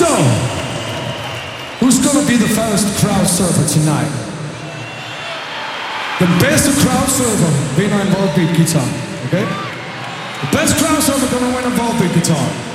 So, who's gonna be the first crowd surfer tonight? The best crowd surfer vinder en volbeat guitar, okay? The best crowd surfer gonna win a volbeat guitar.